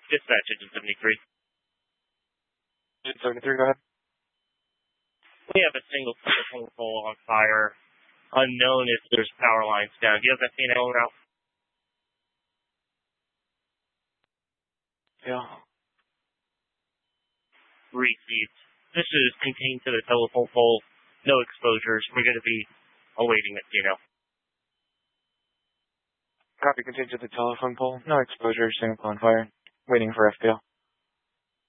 Dispatch Engine 73. Engine 73, go ahead. We have a single telephone pole on fire. Unknown if there's power lines down. Do you have that CNL route? Yeah. Received. This is contained to the telephone pole. No exposures. We're going to be awaiting that CNL. Copy, contained to the telephone pole. No exposure, single on fire. Waiting for FPL.